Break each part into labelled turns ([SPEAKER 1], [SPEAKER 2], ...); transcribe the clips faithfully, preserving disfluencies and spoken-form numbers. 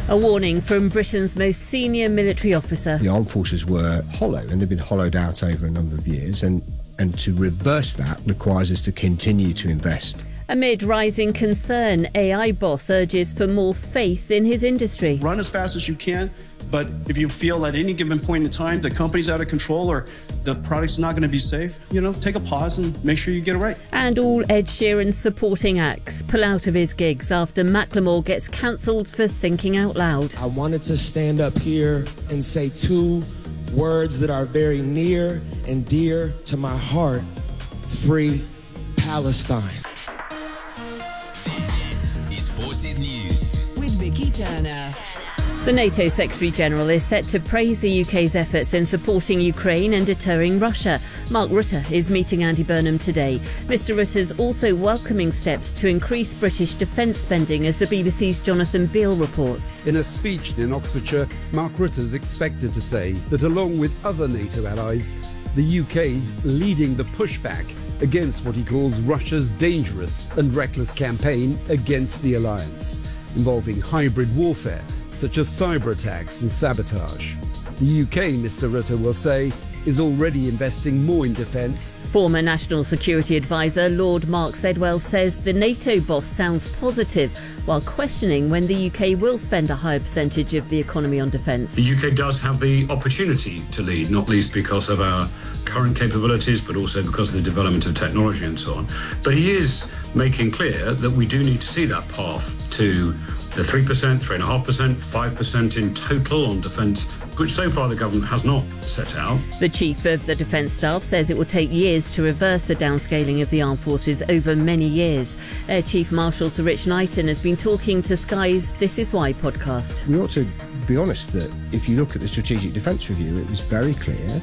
[SPEAKER 1] A warning from Britain's most senior military officer.
[SPEAKER 2] The armed forces were hollow, and they've been hollowed out over a number of years, and, and to reverse that requires us to continue to invest.
[SPEAKER 1] Amid rising concern, A I boss urges for more faith in his industry.
[SPEAKER 3] Run as fast as you can, but if you feel at any given point in time the company's out of control or the product's not going to be safe, you know, take a pause and make sure you get it right.
[SPEAKER 1] And all Ed Sheeran's supporting acts pull out of his gigs after Macklemore gets cancelled for thinking out loud.
[SPEAKER 4] I wanted to stand up here and say two words that are very near and dear to my heart. Free Palestine.
[SPEAKER 5] This is Forces News with Vicky Turner.
[SPEAKER 1] The NATO Secretary-General is set to praise the U K's efforts in supporting Ukraine and deterring Russia. Mark Rutte is meeting Andy Burnham today. Mister Rutte's also welcoming steps to increase British defence spending, as the B B C's Jonathan Beale reports.
[SPEAKER 6] In a speech in Oxfordshire, Mark Rutte is expected to say that along with other NATO allies, the U K's leading the pushback against what he calls Russia's dangerous and reckless campaign against the alliance, involving hybrid warfare, such as cyber attacks and sabotage. The U K, Mister Rutte will say, is already investing more in defence.
[SPEAKER 1] Former National Security Advisor Lord Mark Sedwell says the NATO boss sounds positive, while questioning when the U K will spend a higher percentage of the economy on defence.
[SPEAKER 7] The U K does have the opportunity to lead, not least because of our current capabilities, but also because of the development of technology and so on. But he is making clear that we do need to see that path to the three percent, three point five percent, five percent in total on defence, which so far the government has not set out.
[SPEAKER 1] The Chief of the Defence Staff says it will take years to reverse the downscaling of the armed forces over many years. Air Chief Marshal Sir Rich Knighton has been talking to Sky's This Is Why podcast.
[SPEAKER 2] We ought to be honest that if you look at the Strategic Defence Review, it was very clear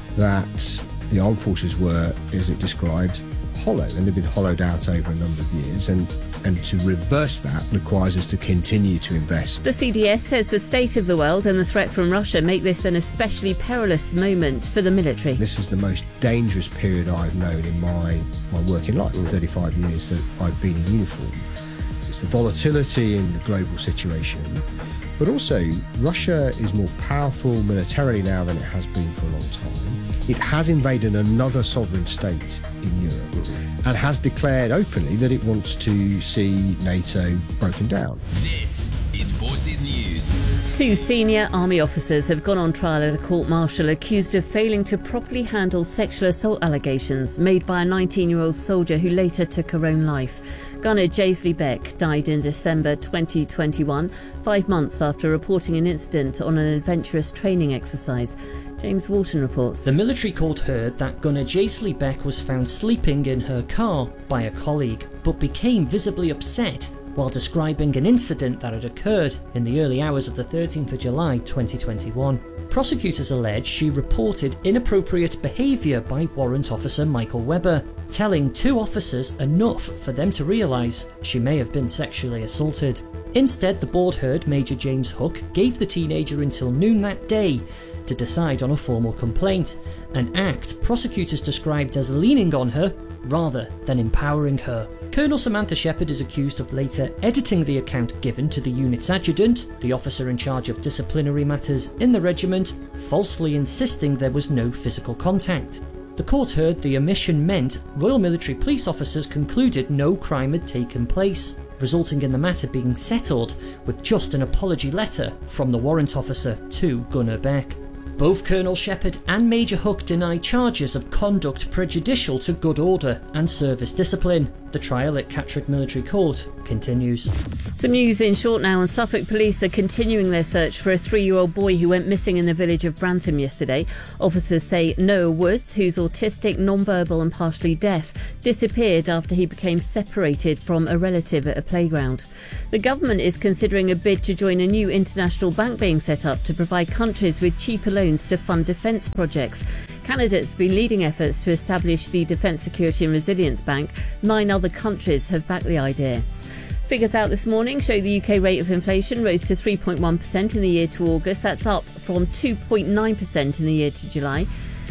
[SPEAKER 2] that the armed forces were, as it described, hollow, and they've been hollowed out over a number of years, and, and to reverse that requires us to continue to invest.
[SPEAKER 1] The C D S says the state of the world and the threat from Russia make this an especially perilous moment for the military.
[SPEAKER 2] This is the most dangerous period I've known in my, my working life, the thirty-five years that I've been in uniform. It's the volatility in the global situation, but also Russia is more powerful militarily now than it has been for a long time. It has invaded another sovereign state in Europe and has declared openly that it wants to see NATO broken down.
[SPEAKER 5] This is Forces News.
[SPEAKER 1] Two senior army officers have gone on trial at a court-martial accused of failing to properly handle sexual assault allegations made by a nineteen-year-old soldier who later took her own life. Gunner Jaisley Beck died in December twenty twenty-one, five months after reporting an incident on an adventurous training exercise. James Walton reports.
[SPEAKER 8] The military court heard that Gunner Jaisley Beck was found sleeping in her car by a colleague, but became visibly upset while describing an incident that had occurred in the early hours of the thirteenth of July twenty twenty-one. Prosecutors allege she reported inappropriate behaviour by Warrant Officer Michael Webber, telling two officers enough for them to realise she may have been sexually assaulted. Instead, the board heard Major James Hook gave the teenager until noon that day to decide on a formal complaint, an act prosecutors described as leaning on her rather than empowering her. Colonel Samantha Shepherd is accused of later editing the account given to the unit's adjutant, the officer in charge of disciplinary matters in the regiment, falsely insisting there was no physical contact. The court heard the omission meant Royal Military Police officers concluded no crime had taken place, resulting in the matter being settled with just an apology letter from the warrant officer to Gunner Beck. Both Colonel Shepherd and Major Hook deny charges of conduct prejudicial to good order and service discipline. The trial at Catterick Military Court continues.
[SPEAKER 1] Some news in short now, and Suffolk police are continuing their search for a three-year-old boy who went missing in the village of Brantham yesterday. Officers say Noah Woods, who's autistic, non-verbal and partially deaf, disappeared after he became separated from a relative at a playground. The government is considering a bid to join a new international bank being set up to provide countries with cheaper loans to fund defence projects. Canada's been leading efforts to establish the Defence Security and Resilience Bank. Nine other countries have backed the idea. Figures out this morning show the U K rate of inflation rose to three point one percent in the year to August. That's up from two point nine percent in the year to July.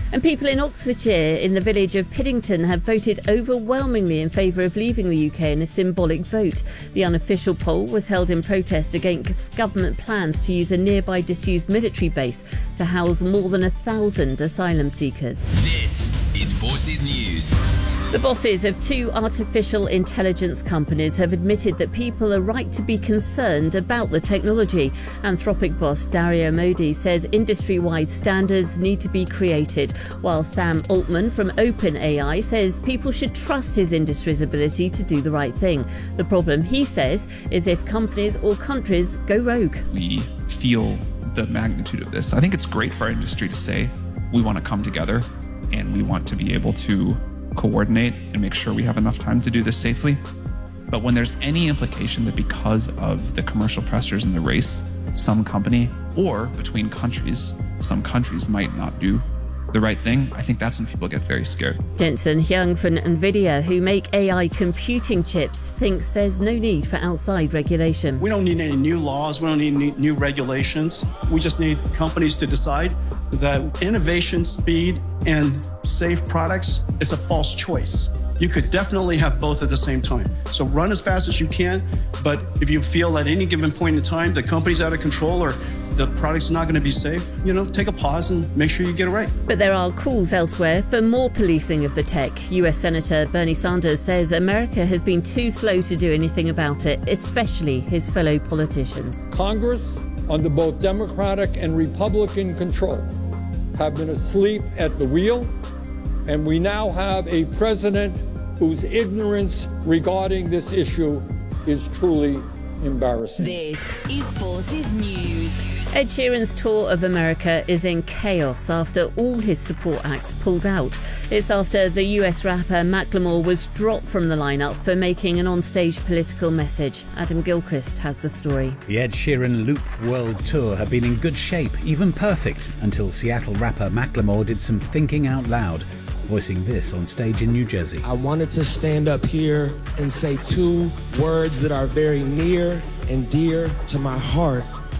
[SPEAKER 1] And people in Oxfordshire, in the village of Piddington, have voted overwhelmingly in favour of leaving the U K in a symbolic vote. The unofficial poll was held in protest against government plans to use a nearby disused military base to house more than a thousand asylum seekers.
[SPEAKER 5] This is Forces News.
[SPEAKER 1] The bosses of two artificial intelligence companies have admitted that people are right to be concerned about the technology. Anthropic boss Dario Modi says industry-wide standards need to be created, while Sam Altman from OpenAI says people should trust his industry's ability to do the right thing. The problem, he says, is if companies or countries go rogue.
[SPEAKER 9] We feel the magnitude of this. I think it's great for our industry to say we want to come together and we want to be able to coordinate and make sure we have enough time to do this safely. But when there's any implication that because of the commercial pressures in the race, some company or between countries, some countries might not do the right thing, I think that's when people get very scared.
[SPEAKER 1] Jensen Huang from NVIDIA, who make A I computing chips, thinks there's no need for outside regulation.
[SPEAKER 3] We don't need any new laws. We don't need any new regulations. We just need companies to decide that innovation, speed, and safe products is a false choice. You could definitely have both at the same time. So run as fast as you can, but if you feel at any given point in time the company's out of control or the product's not going to be safe, you know, take a pause and make sure you get it right.
[SPEAKER 1] But there are calls elsewhere for more policing of the tech. U S Senator Bernie Sanders says America has been too slow to do anything about it, especially his fellow politicians.
[SPEAKER 10] Congress, under both Democratic and Republican control, have been asleep at the wheel, and we now have a president whose ignorance regarding this issue is truly embarrassing.
[SPEAKER 5] This is Forces News.
[SPEAKER 1] Ed Sheeran's tour of America is in chaos after all his support acts pulled out. It's after the U S rapper Macklemore was dropped from the lineup for making an onstage political message. Adam Gilchrist has the story.
[SPEAKER 11] The Ed Sheeran Loop World Tour had been in good shape, even perfect, until Seattle rapper Macklemore did some thinking out loud, voicing this on stage in New Jersey.
[SPEAKER 4] I wanted to stand up here and say two words that are very near and dear to my heart: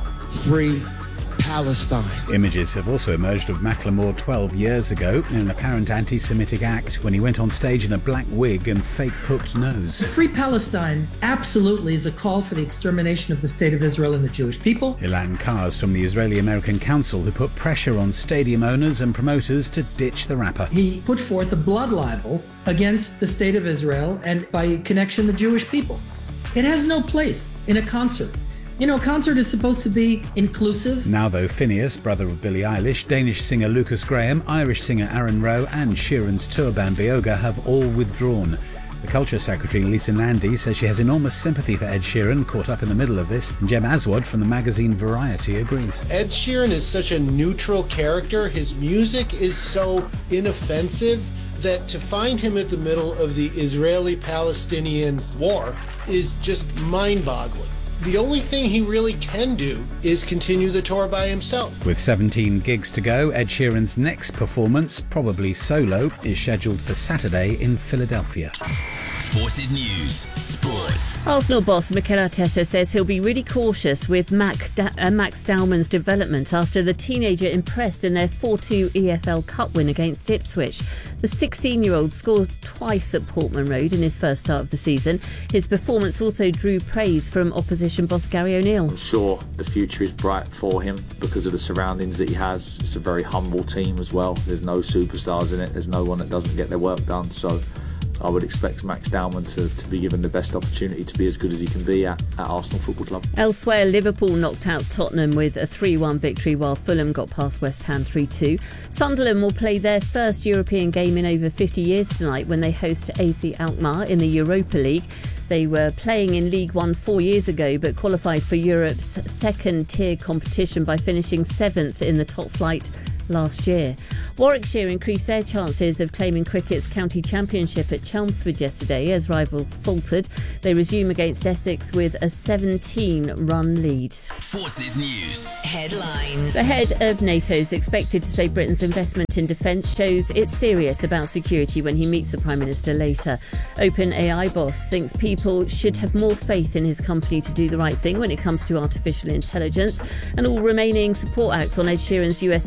[SPEAKER 4] free Palestine.
[SPEAKER 11] Images have also emerged of Macklemore twelve years ago in an apparent anti-Semitic act when he went on stage in a black wig and fake hooked nose.
[SPEAKER 12] Free Palestine absolutely is a call for the extermination of the state of Israel and the Jewish people.
[SPEAKER 11] Ilan Kars from the Israeli-American Council, who put pressure on stadium owners and promoters to ditch the rapper.
[SPEAKER 12] He put forth a blood libel against the state of Israel and, by connection, the Jewish people. It has no place in a concert. You know, a concert is supposed to be inclusive.
[SPEAKER 11] Now, though, Phineas, brother of Billie Eilish, Danish singer Lucas Graham, Irish singer Aaron Rowe and Sheeran's tour band Bioga have all withdrawn. The Culture Secretary Lisa Nandy says she has enormous sympathy for Ed Sheeran, caught up in the middle of this. And Jem Aswad from the magazine Variety agrees.
[SPEAKER 13] Ed Sheeran is such a neutral character. His music is so inoffensive that to find him at the middle of the Israeli-Palestinian war is just mind-boggling. The only thing he really can do is continue the tour by himself.
[SPEAKER 11] With seventeen gigs to go, Ed Sheeran's next performance, probably solo, is scheduled for Saturday in Philadelphia.
[SPEAKER 5] Forces News Sports.
[SPEAKER 1] Arsenal boss Mikel Arteta says he'll be really cautious with Mac da- uh, Max Dowman's development after the teenager impressed in their four two E F L Cup win against Ipswich. The sixteen-year-old scored twice at Portman Road in his first start of the season. His performance also drew praise from opposition boss Gary O'Neill.
[SPEAKER 14] I'm sure the future is bright for him because of the surroundings that he has. It's a very humble team as well. There's no superstars in it. There's no one that doesn't get their work done. So I would expect Max Dowman to, to be given the best opportunity to be as good as he can be at, at Arsenal Football Club.
[SPEAKER 1] Elsewhere, Liverpool knocked out Tottenham with a three one victory, while Fulham got past West Ham three two. Sunderland will play their first European game in over fifty years tonight when they host A Z Alkmaar in the Europa League. They were playing in League One four years ago but qualified for Europe's second-tier competition by finishing seventh in the top flight last year. Warwickshire increased their chances of claiming cricket's county championship at Chelmsford yesterday as rivals faltered. They resume against Essex with a seventeen-run lead.
[SPEAKER 5] Forces News headlines.
[SPEAKER 1] The head of NATO is expected to say Britain's investment in defence shows it's serious about security when he meets the Prime Minister later. OpenAI boss thinks people should have more faith in his company to do the right thing when it comes to artificial intelligence. And all remaining support acts on Ed Sheeran's U S tour of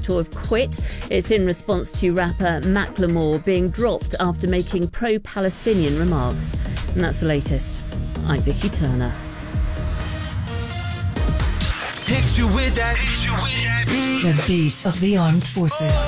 [SPEAKER 1] quit. It's in response to rapper Macklemore being dropped after making pro-Palestinian remarks. And that's the latest. I'm Vicky Turner.
[SPEAKER 5] Hit you with that, hit you with that beat. The beat of the armed forces.